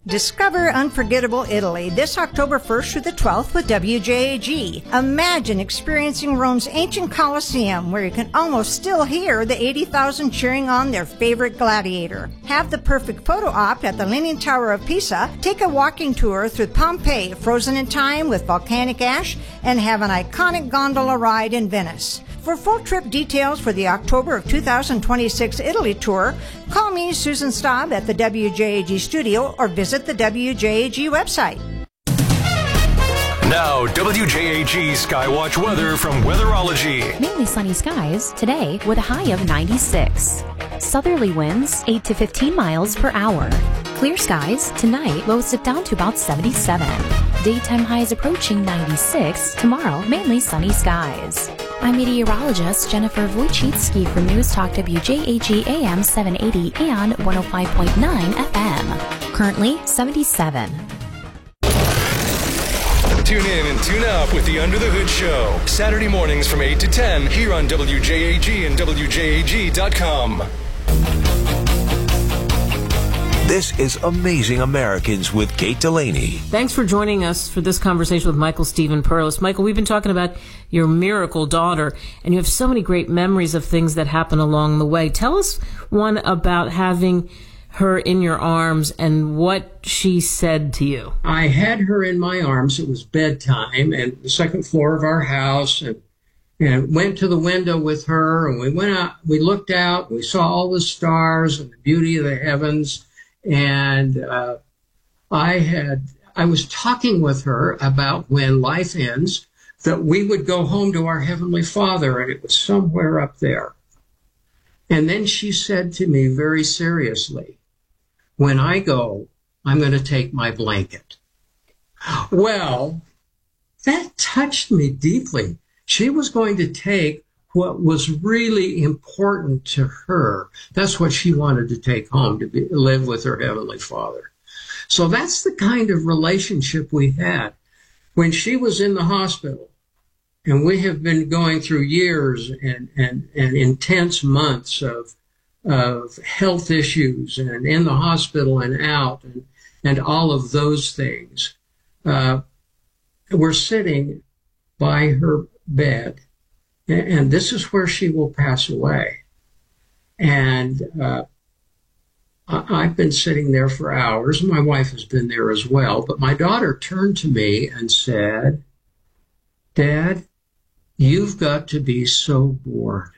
Discover unforgettable Italy this October 1st through the 12th with WJAG. Imagine experiencing Rome's ancient Colosseum, where you can almost still hear the 80,000 cheering on their favorite gladiator. Have the perfect photo op at the Leaning Tower of Pisa, take a walking tour through Pompeii, frozen in time with volcanic ash, and have an iconic gondola ride in Venice. For full trip details for the October of 2026 Italy tour, call me, Susan Staub, at the WJAG studio or visit the WJAG website. Now, WJAG Skywatch weather from Weatherology. Mainly sunny skies today with a high of 96. Southerly winds 8 to 15 miles per hour. Clear skies tonight, lows dip down to about 77. Daytime highs approaching 96. Tomorrow, mainly sunny skies. I'm meteorologist Jennifer Wojcicki for News Talk WJAG AM 780 and 105.9 FM. Currently 77. Tune in and tune up with the Under the Hood Show. Saturday mornings from 8 to 10 here on WJAG and WJAG.com. This is Amazing Americans with Kate Delaney. Thanks for joining us for this conversation with Michael Stephen Perlis. Michael, we've been talking about your miracle daughter, and you have so many great memories of things that happen along the way. Tell us one about having her in your arms and what she said to you. I had her in my arms. It was bedtime, and the second floor of our house, and went to the window with her, and we went out, we looked out, we saw all the stars and the beauty of the heavens. And I was talking with her about when life ends, that we would go home to our Heavenly Father, and it was somewhere up there. And then she said to me very seriously, when I go, I'm going to take my blanket. Well, that touched me deeply. She was going to take what was really important to her. That's what she wanted to take home, to live with her Heavenly Father. So that's the kind of relationship we had. When she was in the hospital, and we have been going through years and intense months of health issues, and in the hospital and out, and all of those things, we're sitting by her bed. And this is where she will pass away. And I've been sitting there for hours. My wife has been there as well. But my daughter turned to me and said, Dad, you've got to be so bored.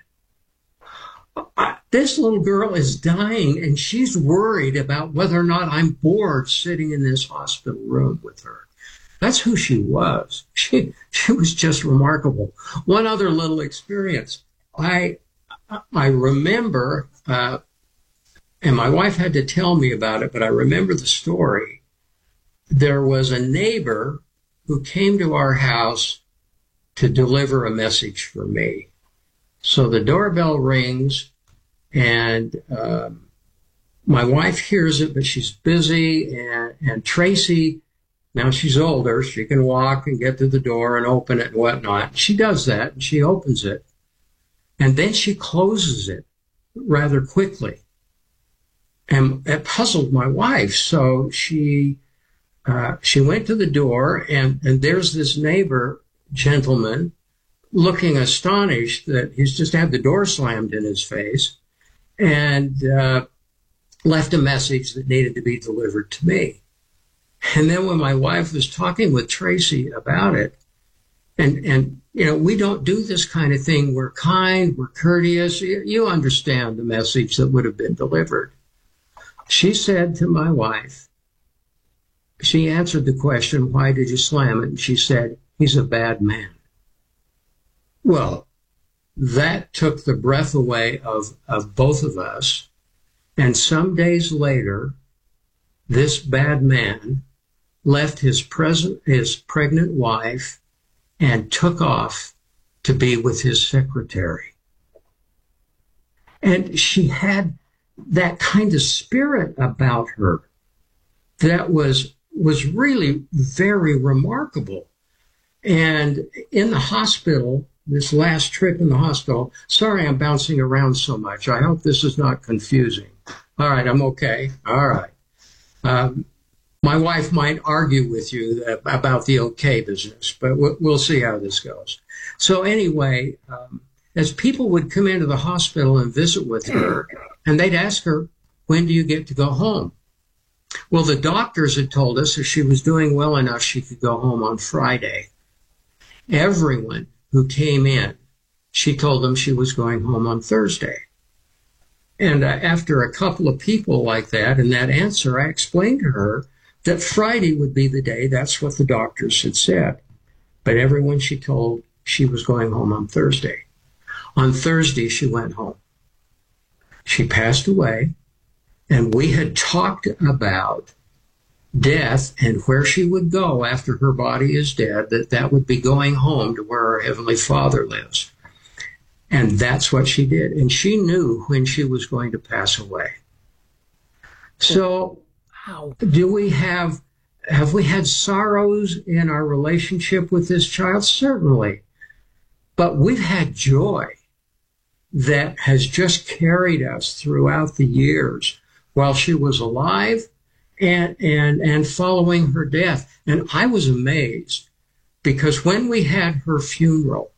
This little girl is dying, and she's worried about whether or not I'm bored sitting in this hospital room with her. That's who she was. She was just remarkable. One other little experience. I remember, and my wife had to tell me about it, but I remember the story. There was a neighbor who came to our house to deliver a message for me. So the doorbell rings, and my wife hears it, but she's busy, and Tracy, now she's older, she can walk and get to the door and open it and whatnot. She does that, and she opens it. And then she closes it rather quickly. And it puzzled my wife. So she went to the door, and there's this neighbor gentleman looking astonished that he's just had the door slammed in his face, and left a message that needed to be delivered to me. And then when my wife was talking with Tracy about it, and you know, we don't do this kind of thing. We're kind, we're courteous. You understand the message that would have been delivered. She said to my wife, she answered the question, why did you slam it? And she said, he's a bad man. Well, that took the breath away of both of us. And some days later, this bad man left his pregnant wife and took off to be with his secretary. And she had that kind of spirit about her that was really very remarkable. And in the hospital, this last trip in the hospital, sorry I'm bouncing around so much. I hope this is not confusing. All right, I'm okay. All right. My wife might argue with you about the okay business, but we'll see how this goes. So anyway, as people would come into the hospital and visit with her, and they'd ask her, when do you get to go home? Well, the doctors had told us if she was doing well enough, she could go home on Friday. Everyone who came in, she told them she was going home on Thursday. And after a couple of people like that and that answer, I explained to her that Friday would be the day. That's what the doctors had said. But everyone she told she was going home on Thursday. On Thursday, she went home. She passed away, and we had talked about death and where she would go after her body is dead, that would be going home to where our Heavenly Father lives. And that's what she did. And she knew when she was going to pass away. So, have we had sorrows in our relationship with this child? Certainly. But we've had joy that has just carried us throughout the years while she was alive and following her death. And I was amazed because when we had her funeral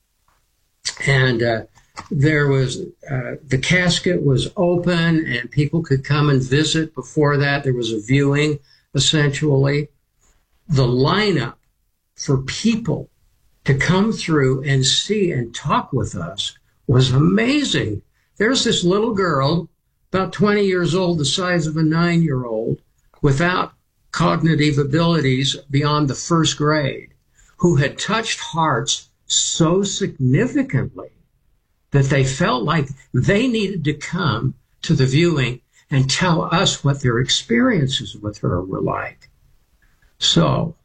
and there was the casket was open and people could come and visit. Before that, there was a viewing, essentially. The lineup for people to come through and see and talk with us was amazing. There's this little girl, about 20 years old, the size of a 9-year-old, without cognitive abilities beyond the first grade, who had touched hearts so significantly that they felt like they needed to come to the viewing and tell us what their experiences with her were like. So,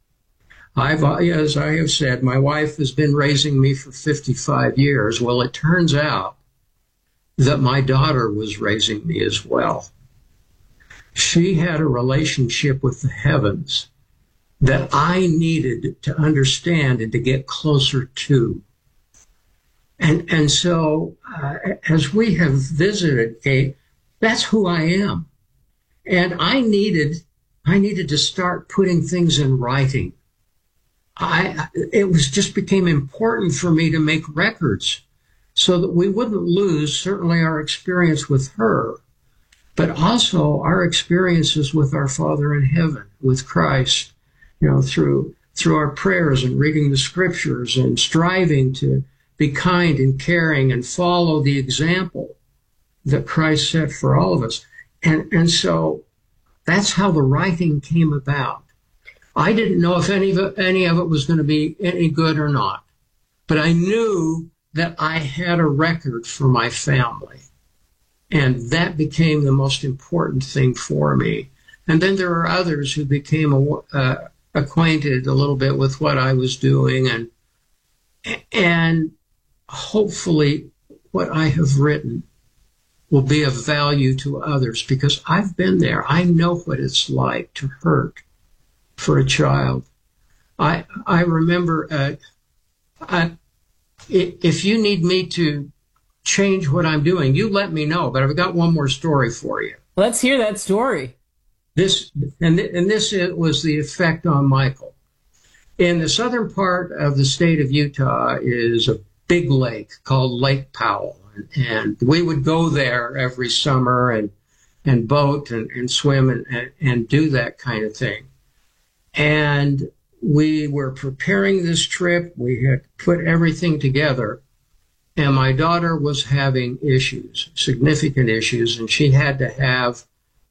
as I have said, my wife has been raising me for 55 years. Well, it turns out that my daughter was raising me as well. She had a relationship with the heavens that I needed to understand and to get closer to. And so as we have visited, Kate, that's who I am. And I needed to start putting things in writing. It just became important for me to make records so that we wouldn't lose certainly our experience with her, but also our experiences with our Father in heaven, with Christ, through our prayers and reading the scriptures and striving to be kind and caring and follow the example that Christ set for all of us. And so that's how the writing came about. I didn't know if any of it was going to be any good or not, but I knew that I had a record for my family, and that became the most important thing for me. And then there are others who became acquainted a little bit with what I was doing, and hopefully what I have written will be of value to others, because I've been there. I know what it's like to hurt for a child. I remember, if you need me to change what I'm doing, you let me know, but I've got one more story for you. Let's hear that story. This was the effect on Michael. In the southern part of the state of Utah is a big lake called Lake Powell. And we would go there every summer and boat and swim and do that kind of thing. And we were preparing this trip. We had put everything together. And my daughter was having issues, significant issues, and she had to have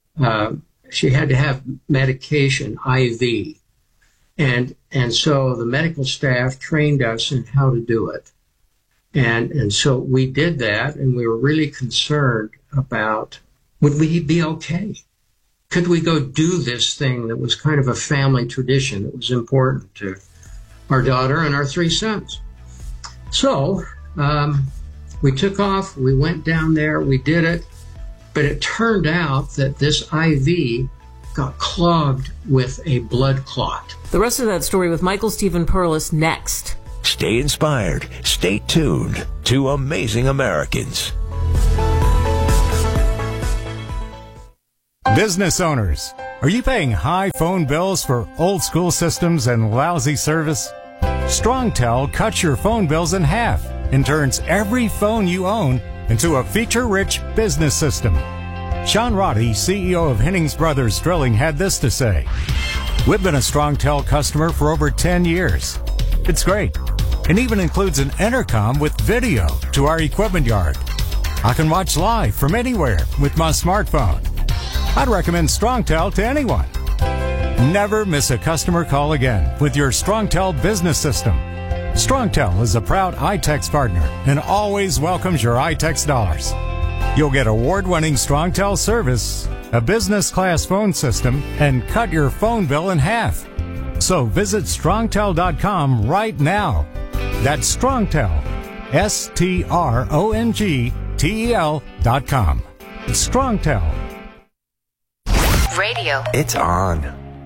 medication, IV. And so the medical staff trained us in how to do it. And so we did that, and we were really concerned about, would we be okay? Could we go do this thing that was kind of a family tradition that was important to our daughter and our 3 sons? So we took off, we went down there, we did it, but it turned out that this IV got clogged with a blood clot. The rest of that story with Michael Stephen Perlis next. Stay inspired. Stay tuned to Amazing Business owners, Are you paying high phone bills for old school systems and lousy service? StrongTel cuts your phone bills in half and turns every phone you own into a feature-rich business system. Sean Roddy, CEO of Hennings Brothers Drilling, had this to say. We've been a StrongTel customer for over 10 years. It's great. It even includes an intercom with video to our equipment yard. I can watch live from anywhere with my smartphone. I'd recommend StrongTel to anyone. Never miss a customer call again with your StrongTel business system. StrongTel is a proud iTex partner and always welcomes your iTex dollars. You'll get award-winning StrongTel service, a business-class phone system, and cut your phone bill in half. So visit StrongTel.com right now. That's StrongTel, StrongTel.com. StrongTel. Radio. It's on.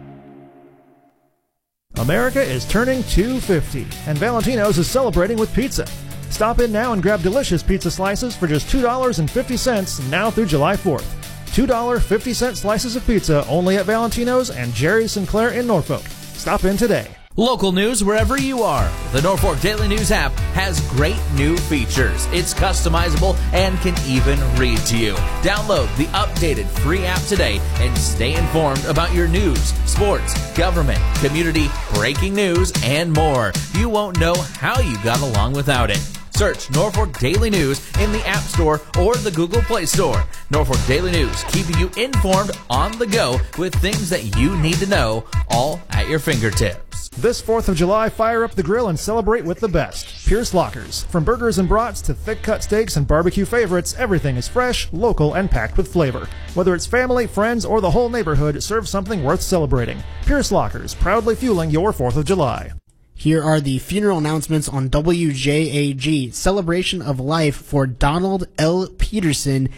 America is turning 250, and Valentino's is celebrating with pizza. Stop in now and grab delicious pizza slices for just $2.50 now through July 4th. $2 50-cent slices of pizza only at Valentino's and Jerry Sinclair in Norfolk. Stop in today. Local news wherever you are. The Norfolk Daily News app has great new features. It's customizable and can even read to you. Download the updated free app today and stay informed about your news, sports, government, community, breaking news, and more. You won't know how you got along without it. Search Norfolk Daily News in the App Store or the Google Play Store. Norfolk Daily News, keeping you informed on the go with things that you need to know, all at your fingertips. This 4th of July, fire up the grill and celebrate with the best. Pierce Lockers. From burgers and brats to thick-cut steaks and barbecue favorites, everything is fresh, local, and packed with flavor. Whether it's family, friends, or the whole neighborhood, serve something worth celebrating. Pierce Lockers, proudly fueling your 4th of July. Here are the funeral announcements on WJAG. Celebration of life for Donald L. Peterson,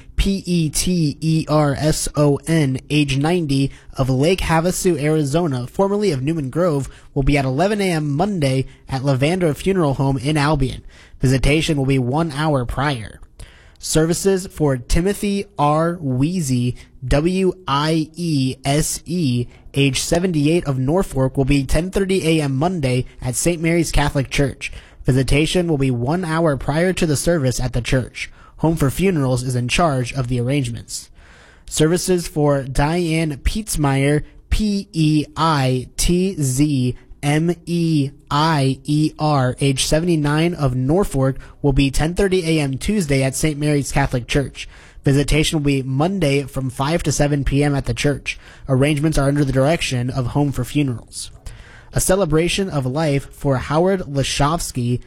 Peterson, age 90, of Lake Havasu, Arizona, formerly of Newman Grove, will be at 11 a.m. Monday at Lavender Funeral Home in Albion. Visitation will be 1 hour prior. Services for Timothy R. Wiese, W-I-E-S-E, age 78, of Norfolk, will be 10:30 a.m. Monday at St. Mary's Catholic Church. Visitation will be 1 hour prior to the service at the church. Home for Funerals is in charge of the arrangements. Services for Diane Pietzmeyer, P-E-I-T-Z-M-E-I-E-R, age 79, of Norfolk, will be 10:30 a.m. Tuesday at St. Mary's Catholic Church. Visitation will be Monday from 5 to 7 p.m. at the church. Arrangements are under the direction of Home for Funerals. A celebration of life for Howard Leshovsky,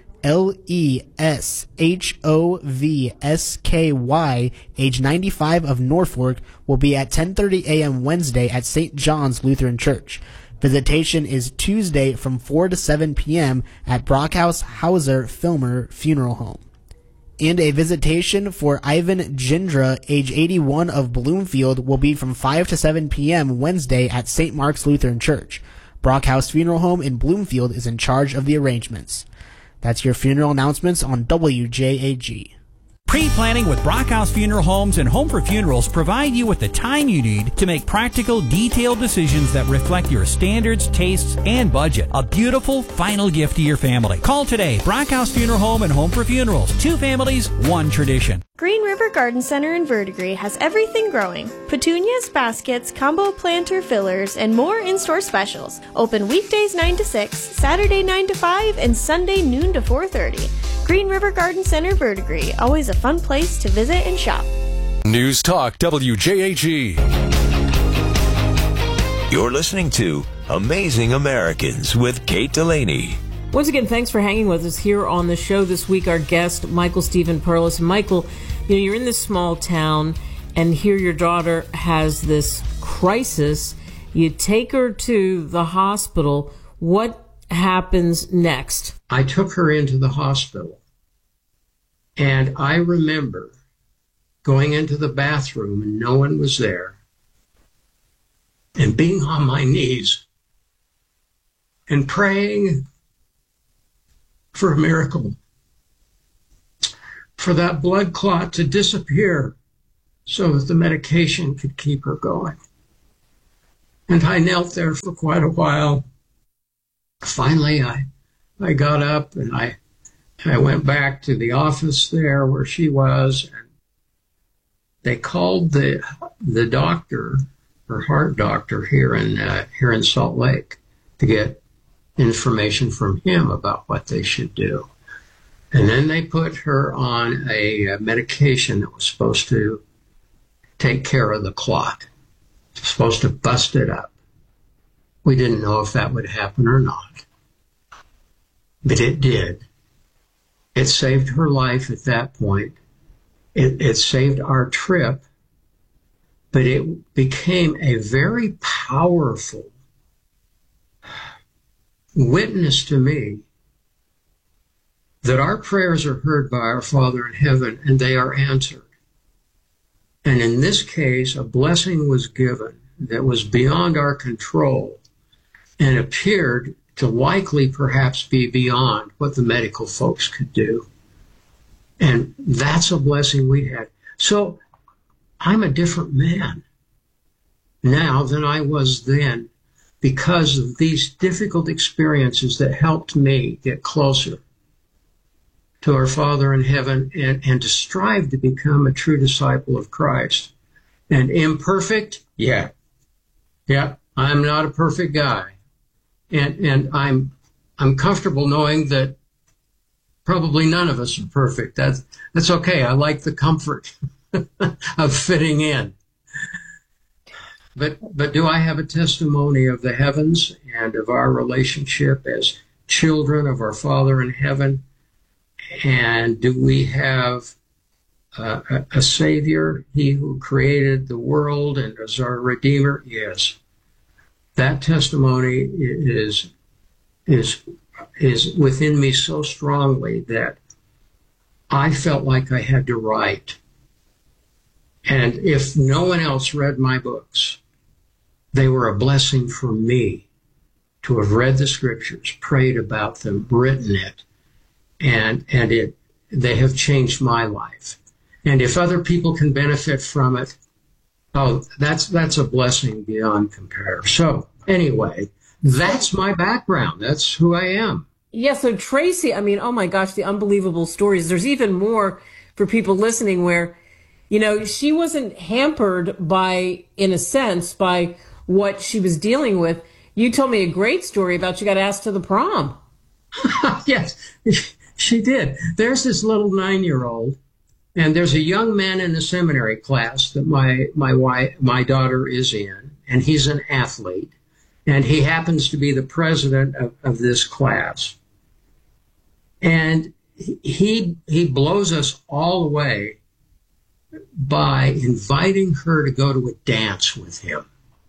L-E-S-H-O-V-S-K-Y, age 95, of Norfolk, will be at 10:30 a.m. Wednesday at St. John's Lutheran Church. Visitation is Tuesday from 4 to 7 p.m. at Brockhouse Hauser Filmer Funeral Home. And a visitation for Ivan Jindra, age 81, of Bloomfield, will be from 5 to 7 p.m. Wednesday at St. Mark's Lutheran Church. Brockhouse Funeral Home in Bloomfield is in charge of the arrangements. That's your funeral announcements on WJAG. Pre-planning with Brockhouse Funeral Homes and Home for Funerals provide you with the time you need to make practical, detailed decisions that reflect your standards, tastes, and budget. A beautiful final gift to your family. Call today. Brockhouse Funeral Home and Home for Funerals. 2 families, 1 tradition. Green River Garden Center in Verdigris has everything growing. Petunias, baskets, combo planter fillers, and more in-store specials. Open weekdays 9 to 6, Saturday 9 to 5, and Sunday noon to 4:30. Green River Garden Center, Verdigris. Always a fun place to visit and shop. News Talk WJAG. You're listening to Amazing Americans with Kate Delaney. Once again, thanks for hanging with us here on the show this week. Our guest, Michael Stephen Perlis. Michael, you're in this small town, and here your daughter has this crisis. You take her to the hospital. What happens next? I took her into the hospital, and I remember going into the bathroom and no one was there, and being on my knees and praying for a miracle, for that blood clot to disappear so that the medication could keep her going. And I knelt there for quite a while. Finally, I got up and I went back to the office there where she was. And they called the doctor, her heart doctor here in Salt Lake, to get information from him about what they should do. And then they put her on a medication that was supposed to take care of the clot. It's supposed to bust it up. We didn't know if that would happen or not. But it did. It saved her life at that point. It saved our trip. But it became a very powerful witness to me that our prayers are heard by our Father in heaven and they are answered. And in this case, a blessing was given that was beyond our control and appeared to likely perhaps be beyond what the medical folks could do. And that's a blessing we had. So I'm a different man now than I was then because of these difficult experiences that helped me get closer to our Father in heaven and to strive to become a true disciple of Christ. And imperfect? Yeah, I'm not a perfect guy. And I'm comfortable knowing that probably none of us are perfect. That's okay. I like the comfort of fitting in. But do I have a testimony of the heavens and of our relationship as children of our Father in heaven? And do we have a Savior, He who created the world and is our Redeemer? Yes. That testimony is within me so strongly that I felt like I had to write. And if no one else read my books, they were a blessing for me to have read the Scriptures, prayed about them, written it, and they have changed my life. And if other people can benefit from it, that's a blessing beyond compare. So anyway, that's my background. That's who I am. Yeah, so Tracy, I mean, oh my gosh, the unbelievable stories. There's even more for people listening where, you know, she wasn't hampered by, in a sense, by what she was dealing with. You told me a great story about you got asked to the prom. Yes, she did. There's this little 9-year-old, and there's a young man in the seminary class that my daughter is in, and he's an athlete, and he happens to be the president of this class. And he blows us all away by inviting her to go to a dance with him.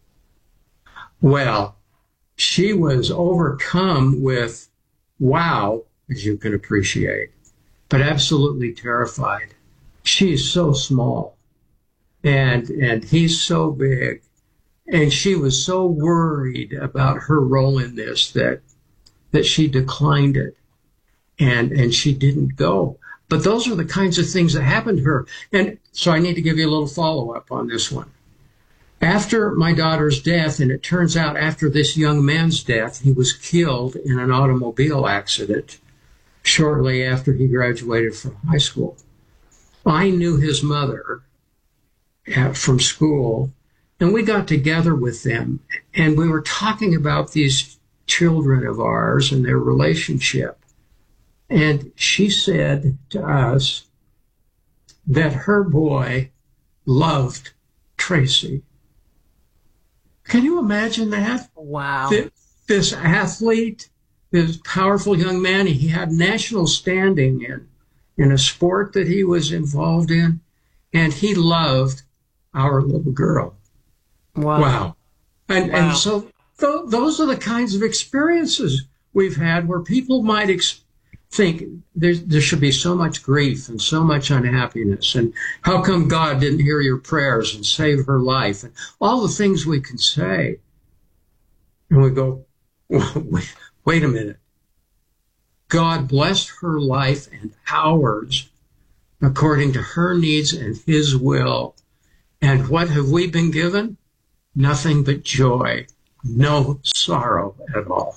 Well, she was overcome with wow, as you can appreciate, but absolutely terrified. She's so small, and he's so big, and she was so worried about her role in this that she declined it, and she didn't go. But those are the kinds of things that happened to her. And so I need to give you a little follow-up on this one. After my daughter's death, and it turns out after this young man's death, he was killed in an automobile accident shortly after he graduated from high school. I knew his mother from school, and we got together with them, and we were talking about these children of ours and their relationship. And she said to us that her boy loved Tracy. Can you imagine that? Wow. This athlete, this powerful young man, he had national standing in a sport that he was involved in, and he loved our little girl. Wow. And so those are the kinds of experiences we've had where people might think there should be so much grief and so much unhappiness, and how come God didn't hear your prayers and save her life, and all the things we can say. And we go, wait a minute. God blessed her life and ours according to her needs and His will. And what have we been given? Nothing but joy. no sorrow at all.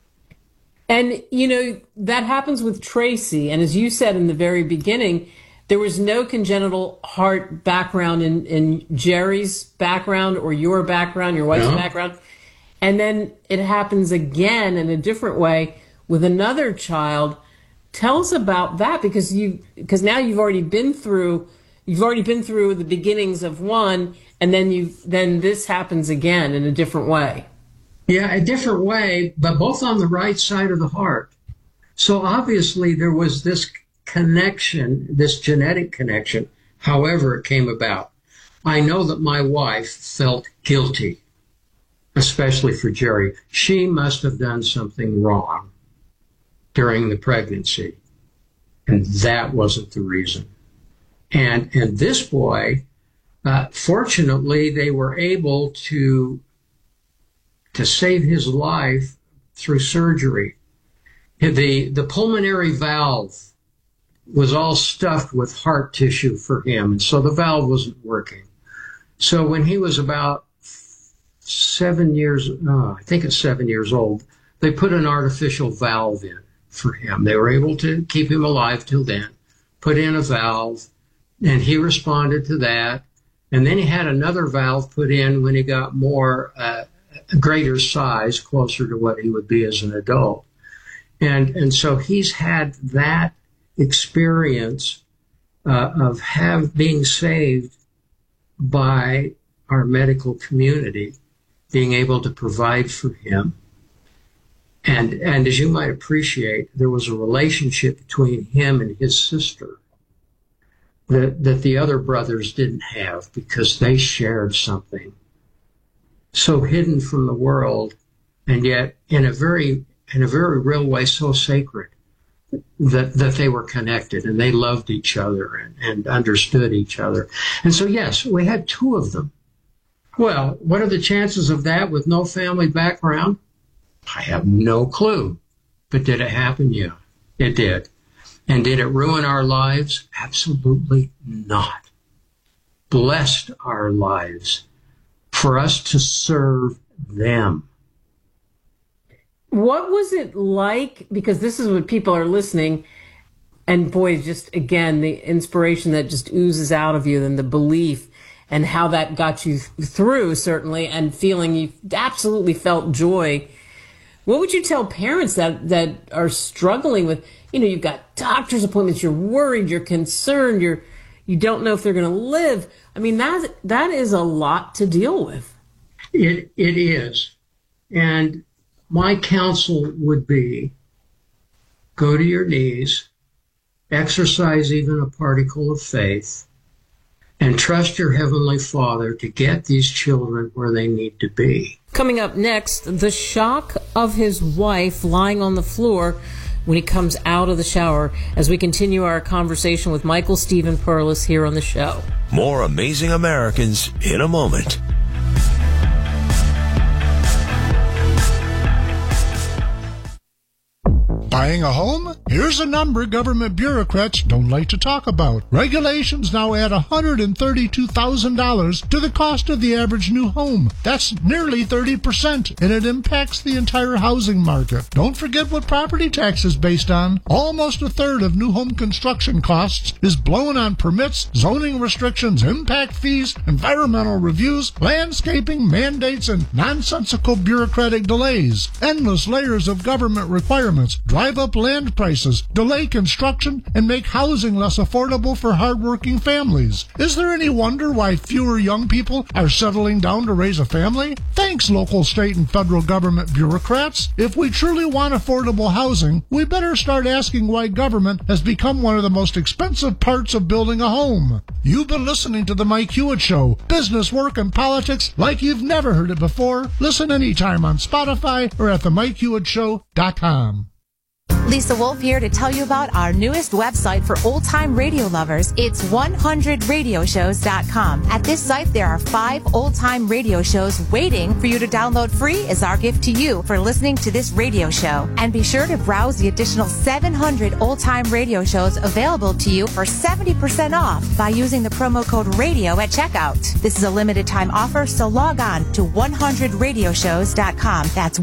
And, you know, that happens with Tracy. And as you said in the very beginning, there was no congenital heart background in Jerry's background or your background, your wife's background. And then it happens again in a different way with another child. Tell us about that, because now you've already been through the beginnings of one, and then this happens again in a different way. Yeah, a different way, but both on the right side of the heart. So obviously there was this connection, this genetic connection, however it came about. I know that my wife felt guilty, especially for Jerry. She must have done something wrong during the pregnancy, and that wasn't the reason. And this boy, fortunately, they were able to save his life through surgery. The pulmonary valve was all stuffed with heart tissue for him, and so the valve wasn't working. So when he was about 7 years, I think it's 7 years old, they put an artificial valve in for him. They were able to keep him alive till then, put in a valve, and he responded to that. And then he had another valve put in when he got more, greater size, closer to what he would be as an adult. And so he's had that experience of being saved by our medical community, being able to provide for him. And as you might appreciate, there was a relationship between him and his sister that the other brothers didn't have, because they shared something so hidden from the world, and yet in a very real way so sacred that they were connected and they loved each other and understood each other. And so, yes, we had two of them. Well, what are the chances of that with no family background? I have no clue. But did it happen? Yeah, it did. And did it ruin our lives? Absolutely not. Blessed our lives for us to serve them. What was it like? Because this is what people are listening, and boy, just again, the inspiration that just oozes out of you, and the belief, and how that got you through, certainly, and feeling you absolutely felt joy. What would you tell parents that are struggling with, you've got doctor's appointments, you're worried, you're concerned, you don't know if they're going to live? I mean, that is a lot to deal with. It is. And my counsel would be, go to your knees, exercise even a particle of faith, and trust your Heavenly Father to get these children where they need to be. Coming up next, the shock of his wife lying on the floor when he comes out of the shower, as we continue our conversation with Michael Stephen Perlis here on the show. More Amazing Americans in a moment. Buying a home? Here's a number government bureaucrats don't like to talk about. Regulations now add $132,000 to the cost of the average new home. That's nearly 30%, and it impacts the entire housing market. Don't forget what property tax is based on. Almost a third of new home construction costs is blown on permits, zoning restrictions, impact fees, environmental reviews, landscaping mandates, and nonsensical bureaucratic delays. Endless layers of government requirements drive up land prices, delay construction, and make housing less affordable for hardworking families. Is there any wonder why fewer young people are settling down to raise a family? Thanks, local, state, and federal government bureaucrats. If we truly want affordable housing, we better start asking why government has become one of the most expensive parts of building a home. You've been listening to The Mike Hewitt Show. Business, work, and politics like you've never heard it before. Listen anytime on Spotify or at themikehewitt.com. Lisa Wolf here to tell you about our newest website for old-time radio lovers. It's 100radioshows.com. At this site, there are 5 old-time radio shows waiting for you to download free as our gift to you for listening to this radio show. And be sure to browse the additional 700 old-time radio shows available to you for 70% off by using the promo code RADIO at checkout. This is a limited-time offer, so log on to 100radioshows.com. That's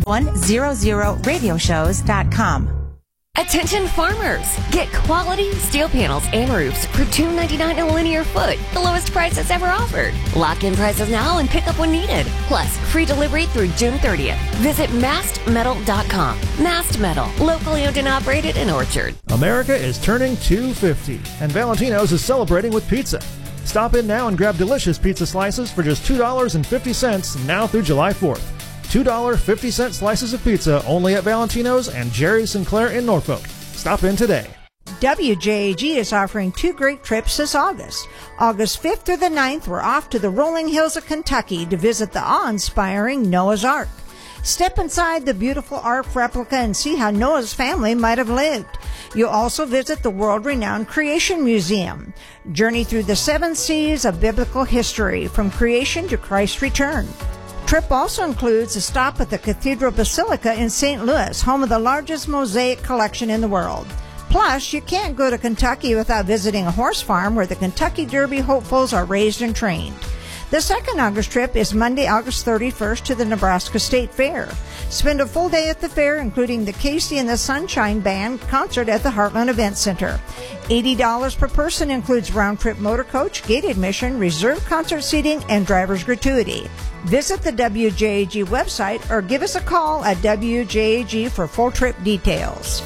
100radioshows.com. Attention farmers! Get quality steel panels and roofs for $2.99 a linear foot, the lowest prices ever offered. Lock in prices now and pick up when needed. Plus, free delivery through June 30th. Visit mastmetal.com. Mast Metal, locally owned and operated in Orchard. America is turning 250, and Valentino's is celebrating with pizza. Stop in now and grab delicious pizza slices for just $2.50 now through July 4th. $2.50 slices of pizza only at Valentino's and Jerry Sinclair in Norfolk. Stop in today. WJAG is offering 2 great trips this August. August 5th through the 9th, we're off to the rolling hills of Kentucky to visit the awe-inspiring Noah's Ark. Step inside the beautiful Ark replica and see how Noah's family might have lived. You'll also visit the world-renowned Creation Museum. Journey through the 7 seas of biblical history, from creation to Christ's return. Trip also includes a stop at the Cathedral Basilica in St. Louis, home of the largest mosaic collection in the world. Plus, you can't go to Kentucky without visiting a horse farm where the Kentucky Derby hopefuls are raised and trained. The second August trip is Monday, August 31st to the Nebraska State Fair. Spend a full day at the fair, including the Casey and the Sunshine Band concert at the Heartland Event Center. $80 per person includes round-trip motor coach, gate admission, reserved concert seating, and driver's gratuity. Visit the WJAG website or give us a call at WJAG for full trip details.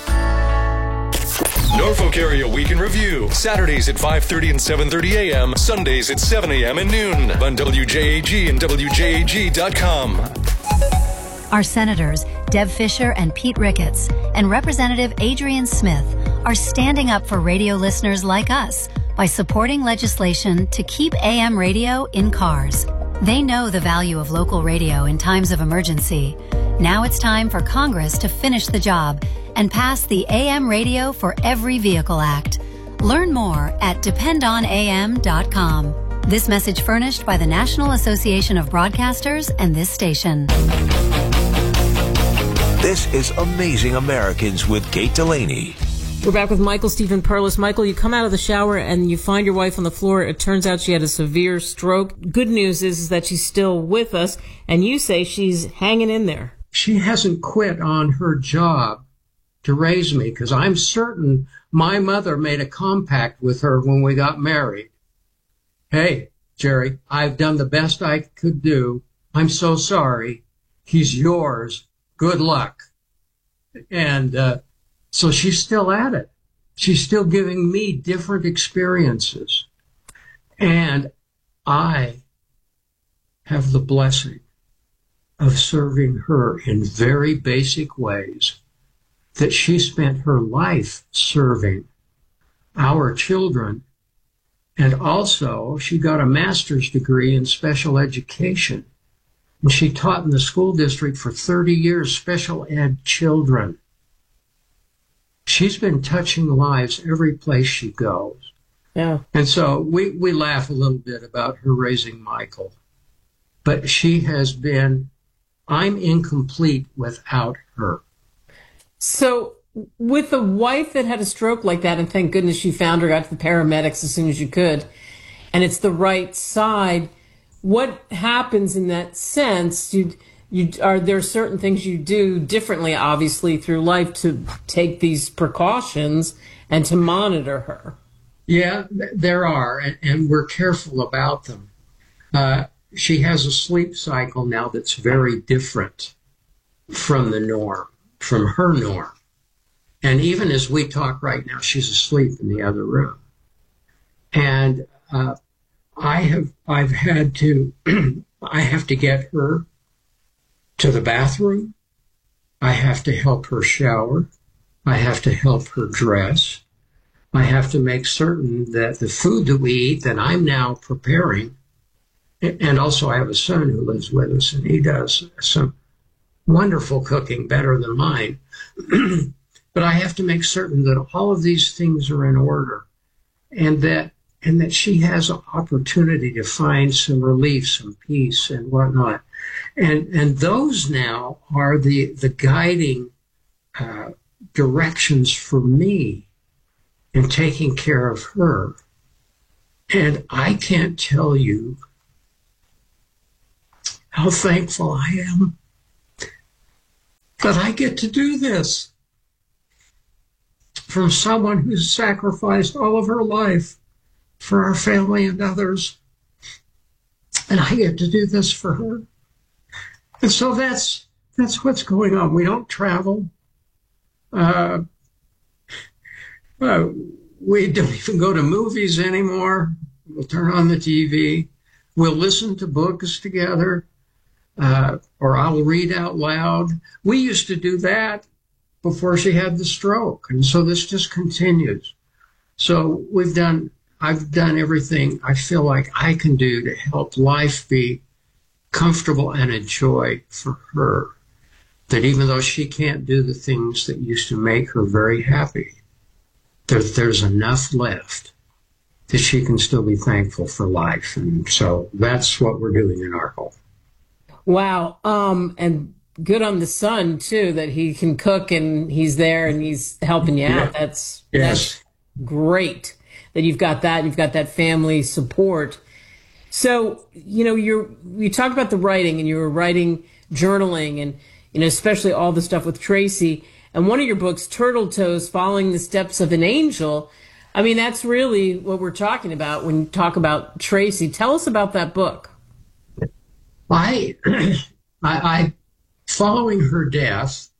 Norfolk Area Week in Review. Saturdays at 5:30 and 7:30 a.m. Sundays at 7 a.m. and noon on WJAG and WJAG.com. Our senators, Deb Fisher and Pete Ricketts, and Representative Adrian Smith are standing up for radio listeners like us by supporting legislation to keep AM radio in cars. They know the value of local radio in times of emergency. Now it's time for Congress to finish the job and pass the AM Radio for Every Vehicle Act. Learn more at dependonam.com. This message furnished by the National Association of Broadcasters and this station. This is Amazing Americans with Kate Delaney. We're back with Michael Stephen Perlis. Michael, you come out of the shower and you find your wife on the floor. It turns out she had a severe stroke. Good news is that she's still with us, and you say she's hanging in there. She hasn't quit on her job to raise me, because I'm certain my mother made a compact with her when we got married. Hey, Jerry, I've done the best I could do. I'm so sorry. He's yours. Good luck. And so she's still at it. She's still giving me different experiences. And I have the blessing of serving her in very basic ways that she spent her life serving our children. And also, she got a master's degree in special education. And she taught in the school district for 30 years, special ed children. She's been touching lives every place she goes. Yeah. And so we laugh a little bit about her raising Michael. But she has been, I'm incomplete without her. So with a wife that had a stroke like that, and thank goodness you found her, got to the paramedics as soon as you could, and it's the right side, what happens in that sense? Are there certain things you do differently, obviously, through life to take these precautions and to monitor her? Yeah, there are, and we're careful about them. She has a sleep cycle now that's very different from the norm, from her norm. And even as we talk right now, she's asleep in the other room. And I have to get her to the bathroom. I have to help her shower. I have to help her dress. I have to make certain that the food that we eat that I'm now preparing, and also I have a son who lives with us, and he does some wonderful cooking, better than mine. but I have to make certain that all of these things are in order, and that she has an opportunity to find some relief, some peace, and whatnot. And those now are the guiding directions for me in taking care of her. And I can't tell you how thankful I am that I get to do this from someone who's sacrificed all of her life for our family and others. And I get to do this for her. And so that's what's going on. We don't travel. We don't even go to movies anymore. We'll turn on the TV. We'll listen to books together, or I'll read out loud. We used to do that before she had the stroke, and so this just continues. So I've done everything I feel like I can do to help life be comfortable and a joy for her. That even though she can't do the things that used to make her very happy, there's enough left that she can still be thankful for life. And so that's what we're doing in our home. Wow. And good on the son, too, that he can cook and he's there and he's helping you out. That's great that you've got that family support. So, you talked about the writing, and you were writing, journaling, and, especially all the stuff with Tracy. And one of your books, Turtle Toes, Following the Steps of an Angel, I mean, that's really what we're talking about when you talk about Tracy. Tell us about that book. I following her death,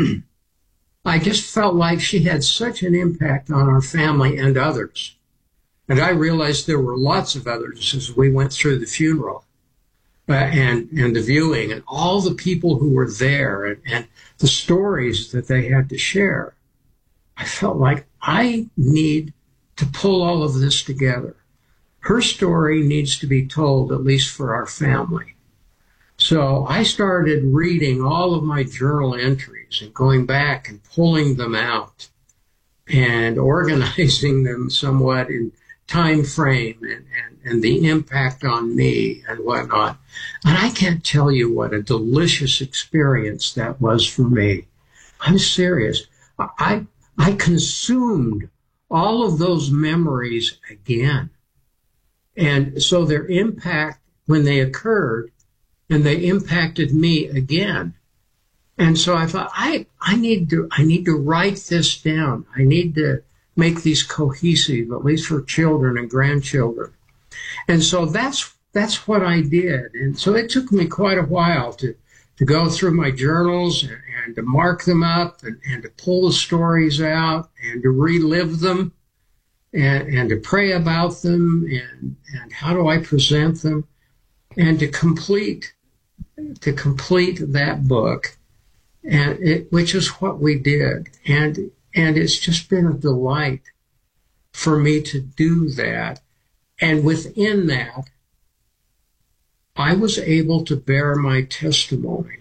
I just felt like she had such an impact on our family and others. And I realized there were lots of others as we went through the funeral and the viewing, and all the people who were there, and the stories that they had to share. I felt like I need to pull all of this together. Her story needs to be told, at least for our family. So I started reading all of my journal entries and going back and pulling them out and organizing them somewhat in time frame and the impact on me and whatnot. And I can't tell you what a delicious experience that was for me. I'm serious. I consumed all of those memories again. And so their impact when they occurred, and they impacted me again. And so I thought, I need to write this down. I need to make these cohesive, at least for children and grandchildren. And so that's what I did. And so it took me quite a while to go through my journals and to mark them up and to pull the stories out and to relive them and to pray about them and how do I present them, and to complete that book, and which is what we did. And it's just been a delight for me to do that. And within that, I was able to bear my testimony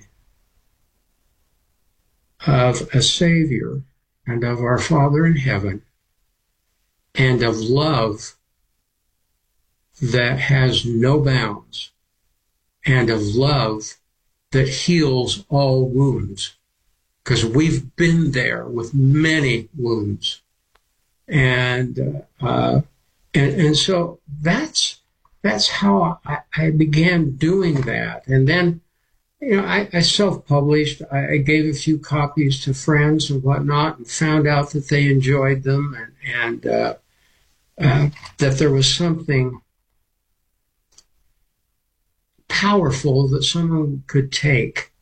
of a Savior and of our Father in heaven and of love that has no bounds and of love that heals all wounds, because we've been there with many wounds. And so that's how I began doing that. And then, I self-published. I gave a few copies to friends and whatnot, and found out that they enjoyed them, and that there was something powerful that someone could take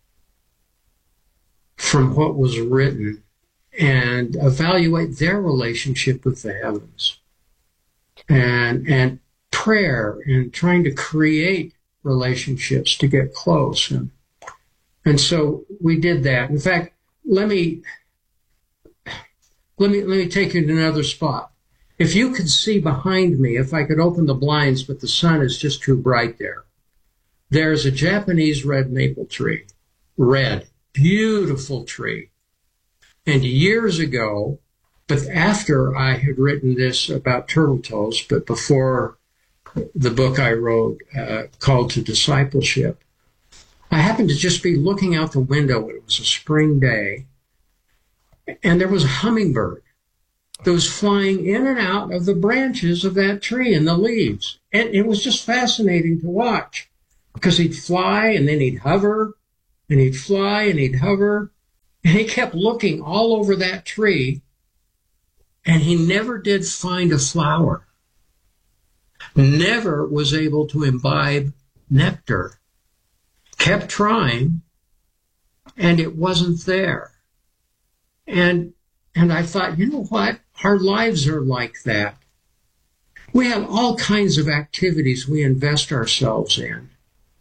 from what was written and evaluate their relationship with the heavens and prayer and trying to create relationships to get close. And so we did that. In fact, let me take you to another spot. If you could see behind me, if I could open the blinds, but the sun is just too bright there. There's a Japanese red maple tree. Red. Beautiful tree. And years ago, but after I had written this about Turtle Toes, but before the book I wrote, Called to Discipleship, I happened to just be looking out the window. It was a spring day, and there was a hummingbird that was flying in and out of the branches of that tree and the leaves. And it was just fascinating to watch, because he'd fly and then he'd hover, and he'd fly and he'd hover, and he kept looking all over that tree, and he never did find a flower, never was able to imbibe nectar, kept trying, and it wasn't there. And I thought, you know what? Our lives are like that. We have all kinds of activities we invest ourselves in.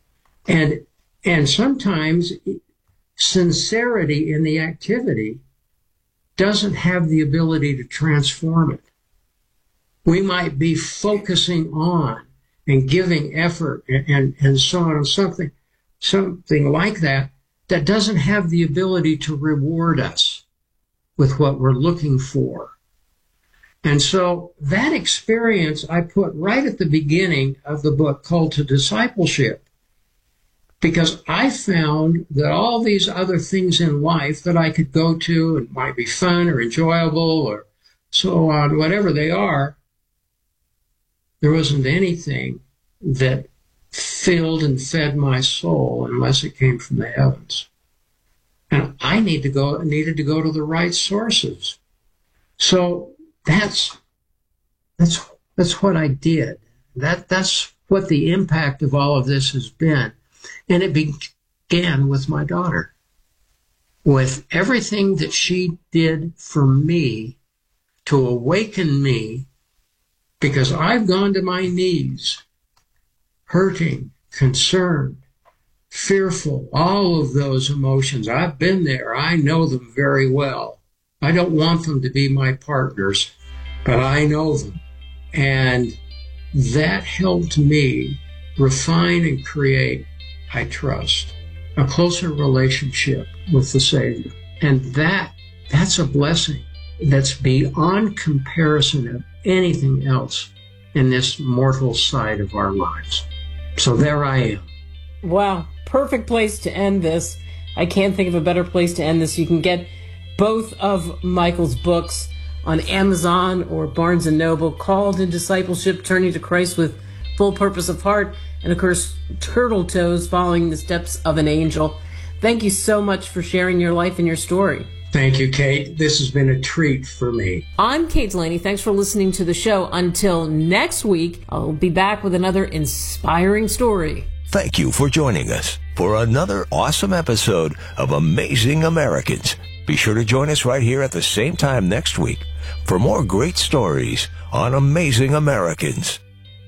And sometimes sincerity in the activity doesn't have the ability to transform it. We might be focusing on and giving effort and so on, something like that doesn't have the ability to reward us with what we're looking for. And so that experience I put right at the beginning of the book, Called to Discipleship, because I found that all these other things in life that I could go to and might be fun or enjoyable or so on, whatever they are, there wasn't anything that filled and fed my soul unless it came from the heavens. And I needed to go to the right sources. So that's what I did. That's what the impact of all of this has been. And it began with my daughter, with everything that she did for me to awaken me, because I've gone to my knees, hurting, concerned, fearful, all of those emotions. I've been there. I know them very well. I don't want them to be my partners, but I know them. And that helped me refine and create, I trust, a closer relationship with the Savior. And that's a blessing that's beyond comparison of anything else in this mortal side of our lives. So there I am. Wow. Perfect place to end this. I can't think of a better place to end this. You can get both of Michael's books on Amazon or Barnes & Noble, Called to Discipleship, Turning to Christ with Full Purpose of Heart, and of course, Turtle Toes, Following the Steps of an Angel. Thank you so much for sharing your life and your story. Thank you, Kate. This has been a treat for me. I'm Kate Delaney. Thanks for listening to the show. Until next week, I'll be back with another inspiring story. Thank you for joining us for another awesome episode of Amazing Americans. Be sure to join us right here at the same time next week for more great stories on Amazing Americans.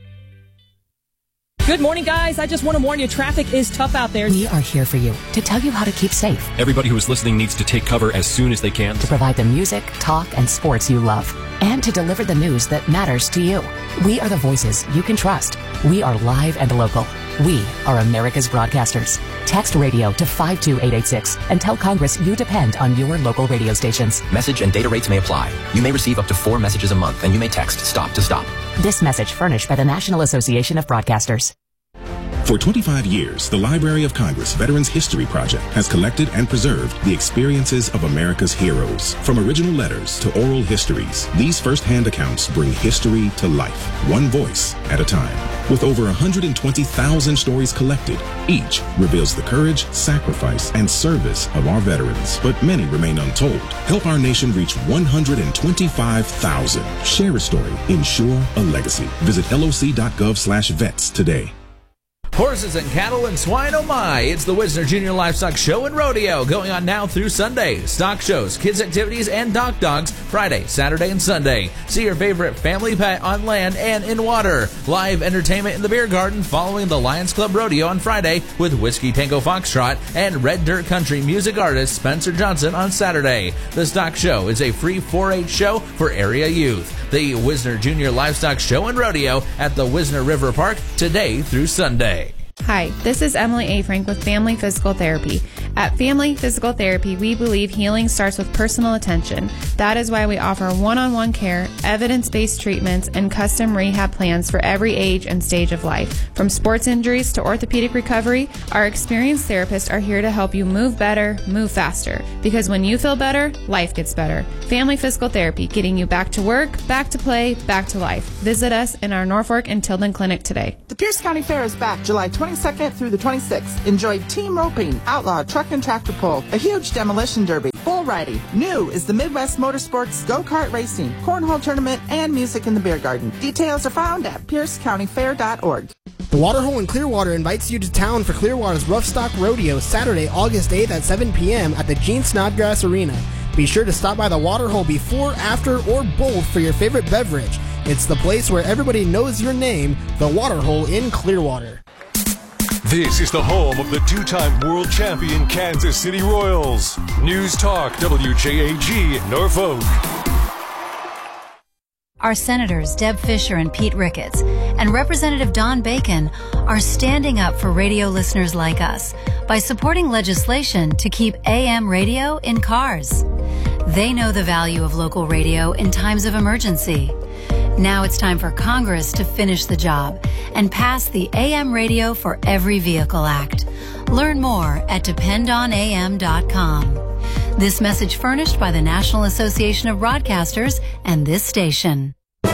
Good morning, guys. I just want to warn you, traffic is tough out there. We are here for you to tell you how to keep safe. Everybody who is listening needs to take cover as soon as they can. To provide the music, talk, and sports you love. And to deliver the news that matters to you. We are the voices you can trust. We are live and local. We are America's broadcasters. Text radio to 52886 and tell Congress you depend on your local radio stations. Message and data rates may apply. You may receive up to 4 messages a month, and you may text STOP to STOP. This message furnished by the National Association of Broadcasters. For 25 years, the Library of Congress Veterans History Project has collected and preserved the experiences of America's heroes. From original letters to oral histories, these first-hand accounts bring history to life, one voice at a time. With over 120,000 stories collected, each reveals the courage, sacrifice, and service of our veterans. But many remain untold. Help our nation reach 125,000. Share a story. Ensure a legacy. Visit loc.gov/vets today. Horses and cattle and swine, oh my! It's the Wisner Junior Livestock Show and Rodeo going on now through Sunday. Stock shows, kids activities, and dogs Friday, Saturday, and Sunday. See your favorite family pet on land and in water. Live entertainment in the beer garden following the Lions Club Rodeo on Friday with Whiskey Tango Foxtrot and Red Dirt Country music artist Spencer Johnson on Saturday. The stock show is a free 4-H show for area youth. The Wisner Junior Livestock Show and Rodeo at the Wisner River Park today through Sunday. Hi, this is Emily A. Frank with Family Physical Therapy. At Family Physical Therapy, we believe healing starts with personal attention. That is why we offer one-on-one care, evidence-based treatments, and custom rehab plans for every age and stage of life. From sports injuries to orthopedic recovery, our experienced therapists are here to help you move better, move faster. Because when you feel better, life gets better. Family Physical Therapy, getting you back to work, back to play, back to life. Visit us in our Norfolk and Tilden clinic today. The Pierce County Fair is back July 22nd through the 26th. Enjoy team roping, outlaw truck and tractor pull, a huge demolition derby, bull riding. New is the Midwest Motorsports go-kart racing, cornhole tournament, and music in the beer garden. Details are found at piercecountyfair.org. The Waterhole in Clearwater invites you to town for Clearwater's Rough Stock Rodeo Saturday, August 8th at 7 p.m. at the Gene Snodgrass Arena. Be sure to stop by the Waterhole before, after, or both for your favorite beverage. It's the place where everybody knows your name, the Waterhole in Clearwater. This is the home of the two-time world champion Kansas City Royals. News Talk WJAG Norfolk. Our senators, Deb Fischer and Pete Ricketts, and Representative Don Bacon are standing up for radio listeners like us by supporting legislation to keep AM radio in cars. They know the value of local radio in times of emergency. Now it's time for Congress to finish the job and pass the AM Radio for Every Vehicle Act. Learn more at dependonam.com. This message furnished by the National Association of Broadcasters and this station.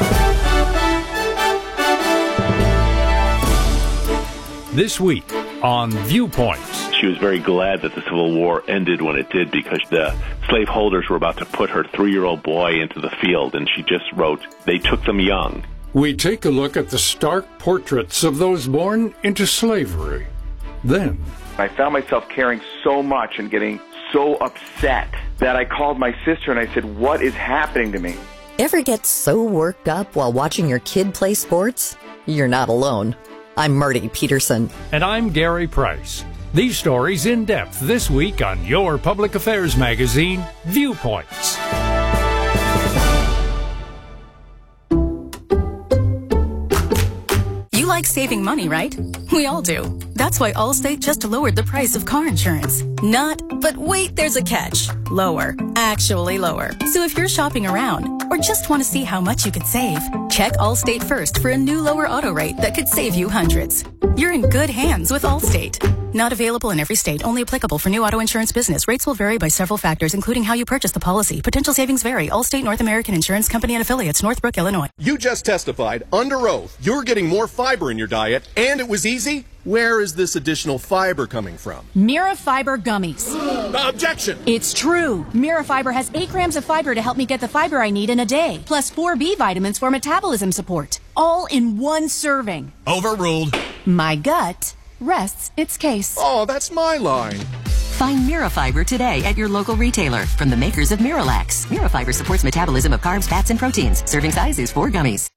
This week on Viewpoints. She was very glad that the Civil War ended when it did because the slaveholders were about to put her 3-year-old boy into the field, and she just wrote, "They took them young." We take a look at the stark portraits of those born into slavery. Then, I found myself caring so much and getting so upset that I called my sister and I said, "What is happening to me?" Ever get so worked up while watching your kid play sports? You're not alone. I'm Marty Peterson. And I'm Gary Price. These stories in depth this week on your public affairs magazine, Viewpoints. You like saving money, right? We all do. That's why Allstate just lowered the price of car insurance. Not, but wait, there's a catch. Lower. Actually lower. So if you're shopping around or just want to see how much you could save, check Allstate first for a new lower auto rate that could save you hundreds. You're in good hands with Allstate. Not available in every state. Only applicable for new auto insurance business. Rates will vary by several factors, including how you purchase the policy. Potential savings vary. Allstate North American Insurance Company and Affiliates, Northbrook, Illinois. You just testified under oath you're getting more fiber in your diet, and it was easy? Where is this additional fiber coming from? Mira Fiber Gummies. Objection! It's true. Mira Fiber has 8 grams of fiber to help me get the fiber I need in a day, plus 4 B vitamins for metabolism support. All in one serving. Overruled. My gut rests its case. Oh, that's my line. Find Mirafiber today at your local retailer from the makers of Miralax. Mirafiber supports metabolism of carbs, fats, and proteins. Serving size is 4 gummies.